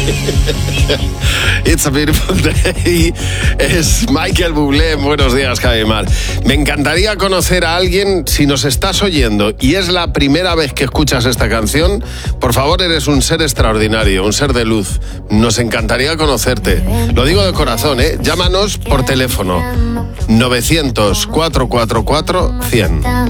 It's a beautiful day. Es Michael Bublé. Buenos días, Javi Mar. Me encantaría conocer a alguien. Si nos estás oyendo y es la primera vez que escuchas esta canción, por favor, eres un ser extraordinario, un ser de luz. Nos encantaría conocerte. Lo digo de corazón, ¿eh? Llámanos por teléfono 900 444 100.